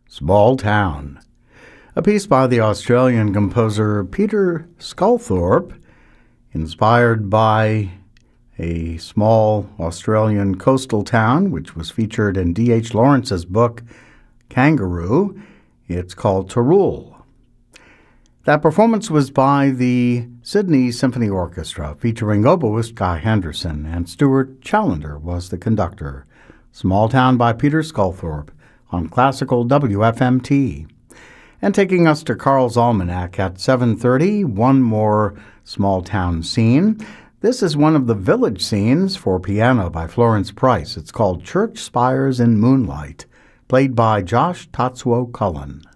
Small Town, a piece by the Australian composer Peter Sculthorpe, inspired by a small Australian coastal town, which was featured in D.H. Lawrence's book, Kangaroo. It's called Tarul. That performance was by the Sydney Symphony Orchestra, featuring oboist Guy Henderson, and Stuart Challender was the conductor. Small Town by Peter Sculthorpe on Classical WFMT. And taking us to Carl's Almanac at 7:30, one more small town scene. This is one of the village scenes for piano by Florence Price. It's called Church Spires in Moonlight, played by Josh Tatsuo Cullen.